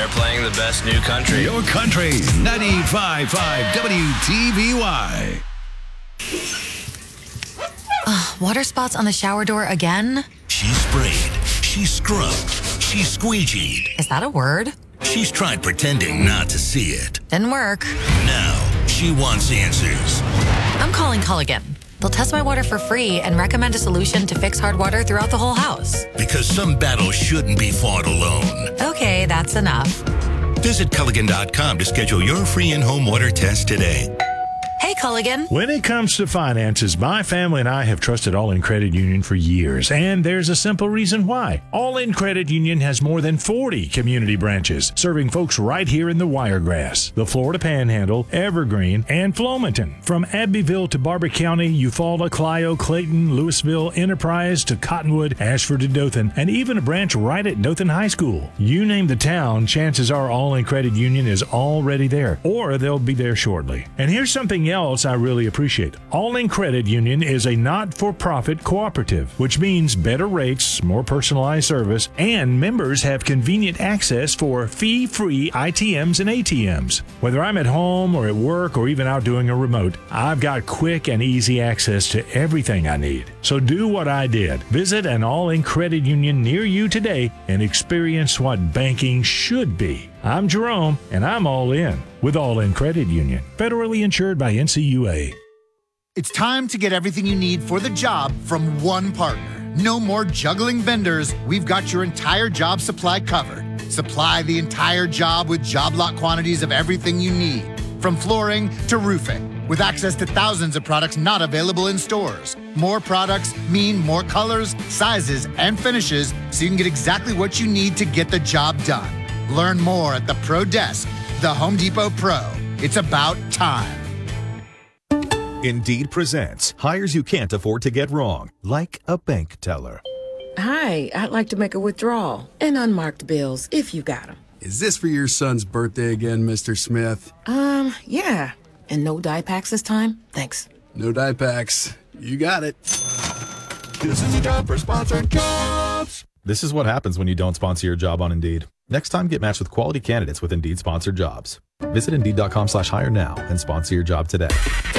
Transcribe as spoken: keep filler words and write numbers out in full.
They're playing the best new country. Your country, ninety-five point five W T V Y. Ugh, water spots on the shower door again? She sprayed. She scrubbed. She squeegeed. Is that a word? She's tried pretending not to see it. Didn't work. Now, she wants answers. I'm calling Culligan. They'll test my water for free and recommend a solution to fix hard water throughout the whole house. Because some battles shouldn't be fought alone. Okay, that's enough. Visit Culligan dot com to schedule your free in-home water test today. Hey, Culligan. When it comes to finances, my family and I have trusted All-In Credit Union for years, and there's a simple reason why. All-In Credit Union has more than forty community branches, serving folks right here in the Wiregrass, the Florida Panhandle, Evergreen, and Flomaton. From Abbeville to Barber County, Eufaula, Clio, Clayton, Louisville, Enterprise to Cottonwood, Ashford to Dothan, and even a branch right at Dothan High School. You name the town, chances are All-In Credit Union is already there, or they'll be there shortly. And here's something else I really appreciate. All-In Credit Union is a not-for-profit cooperative, which means better rates, more personalized service, and members have convenient access for fee-free I T Ms and A T Ms. Whether I'm at home or at work or even out doing a remote, I've got quick and easy access to everything I need. So do what I did. Visit an All-In Credit Union near you today and experience what banking should be. I'm Jerome, and I'm all in with All-In Credit Union, federally insured by N C U A. It's time to get everything you need for the job from one partner. No more juggling vendors. We've got your entire job supply covered. Supply the entire job with job lot quantities of everything you need, from flooring to roofing, with access to thousands of products not available in stores. More products mean more colors, sizes, and finishes, so you can get exactly what you need to get the job done. Learn more at the Pro Desk, the Home Depot Pro. It's about time. Indeed presents hires you can't afford to get wrong, like a bank teller. Hi, I'd like to make a withdrawal and unmarked bills if you got them. Is this for your son's birthday again, Mister Smith? Um, yeah. And no dye packs this time? Thanks. No dye packs. You got it. This is a job for sponsored jobs. This is what happens when you don't sponsor your job on Indeed. Next time, get matched with quality candidates with Indeed sponsored jobs. Visit Indeed dot com slash hire now and sponsor your job today.